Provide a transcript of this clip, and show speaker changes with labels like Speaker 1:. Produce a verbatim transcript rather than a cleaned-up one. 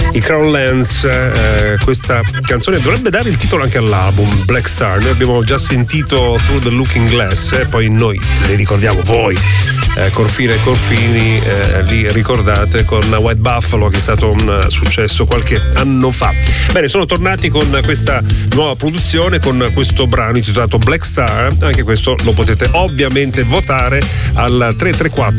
Speaker 1: i Crownlands. Eh, questa canzone dovrebbe dare il titolo anche all'album Black Star. Noi abbiamo già sentito Through the Looking Glass, e eh, poi noi le ricordiamo, voi eh, Corfine e Corfini eh, li ricordate con White Buffalo, che è stato un successo qualche anno fa. Bene, sono tornati con questa nuova produzione, con questo brano intitolato Black Star. Anche questo lo potete ovviamente votare al tre tre quattro